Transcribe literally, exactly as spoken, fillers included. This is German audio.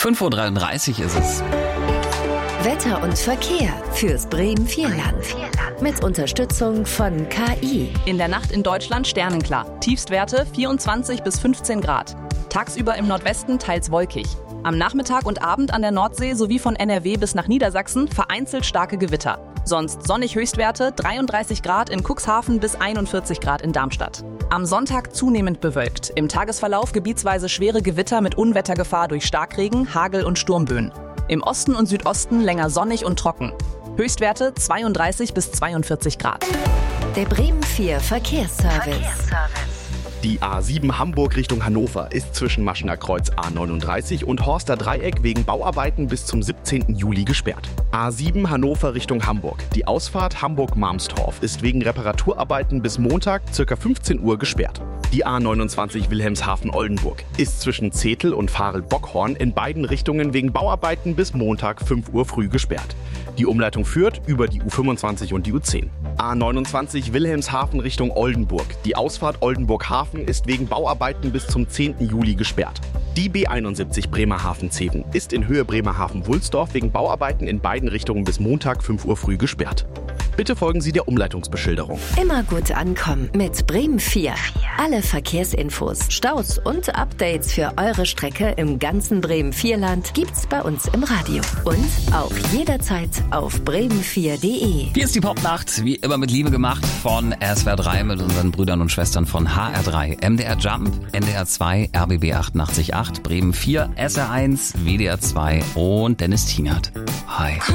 fünf Uhr dreiunddreißig ist es. Wetter und Verkehr fürs Bremen-Vierland. Mit Unterstützung von K I. In der Nacht in Deutschland sternenklar. Tiefstwerte vierundzwanzig bis fünfzehn Grad. Tagsüber im Nordwesten teils wolkig. Am Nachmittag und Abend an der Nordsee sowie von N R W bis nach Niedersachsen vereinzelt starke Gewitter. Sonst sonnig Höchstwerte dreiunddreißig Grad in Cuxhaven bis einundvierzig Grad in Darmstadt. Am Sonntag zunehmend bewölkt. Im Tagesverlauf gebietsweise schwere Gewitter mit Unwettergefahr durch Starkregen, Hagel und Sturmböen. Im Osten und Südosten länger sonnig und trocken. Höchstwerte zweiunddreißig bis zweiundvierzig Grad. Der Bremen vier Verkehrsservice. Die A sieben Hamburg Richtung Hannover ist zwischen Maschener Kreuz A neununddreißig und Horster Dreieck wegen Bauarbeiten bis zum siebzehnten Juli gesperrt. A sieben Hannover Richtung Hamburg. Die Ausfahrt Hamburg-Marmstorf ist wegen Reparaturarbeiten bis Montag ca. fünfzehn Uhr gesperrt. Die A neunundzwanzig Wilhelmshaven-Oldenburg ist zwischen Zetel und Varel-Bockhorn in beiden Richtungen wegen Bauarbeiten bis Montag fünf Uhr früh gesperrt. Die Umleitung führt über die U fünfundzwanzig und die U zehn. A neunundzwanzig Wilhelmshaven Richtung Oldenburg. Die Ausfahrt Oldenburg-Hafen ist wegen Bauarbeiten bis zum zehnten Juli gesperrt. Die B einundsiebzig Bremerhaven-Zeven ist in Höhe Bremerhaven-Wulsdorf wegen Bauarbeiten in beiden Richtungen bis Montag fünf Uhr früh gesperrt. Bitte folgen Sie der Umleitungsbeschilderung. Immer gut ankommen mit Bremen vier. Alle Verkehrsinfos, Staus und Updates für eure Strecke im ganzen Bremen-Vierland gibt's bei uns im Radio. Und auch jederzeit auf bremen vier punkt de. Hier ist die Popnacht, wie immer mit Liebe gemacht von S W R drei mit unseren Brüdern und Schwestern von H R drei, M D R Jump, N D R zwei, R B B achtundachtzig Komma acht, Bremen vier, S R eins, W D R zwei und Dennis Tienert. Hi.